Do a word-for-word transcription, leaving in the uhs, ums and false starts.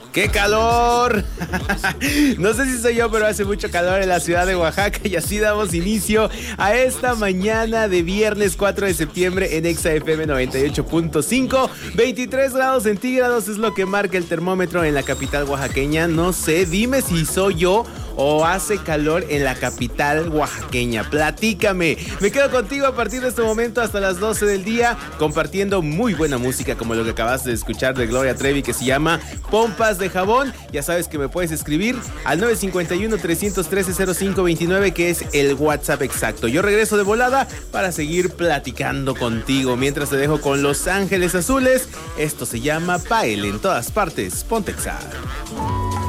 ¡Qué calor! No sé si soy yo, pero hace mucho calor en la ciudad de Oaxaca y así damos inicio a esta mañana de viernes cuatro de septiembre en Exa F M noventa y ocho punto cinco. veintitrés grados centígrados es lo que marca el termómetro en la capital oaxaqueña. No sé, dime si soy yo o hace calor en la capital oaxaqueña. Platícame. Me quedo contigo a partir de este momento hasta las doce del día, compartiendo muy buena música como lo que acabas de escuchar de Gloria Trevi, que se llama Pompas de Jabón. Ya sabes que me puedes escribir al nueve cinco uno, tres uno tres, cero cinco dos nueve, que es el WhatsApp exacto. Yo regreso de volada para seguir platicando contigo. Mientras te dejo con Los Ángeles Azules. Esto se llama Baile en todas partes. Ponte Exa.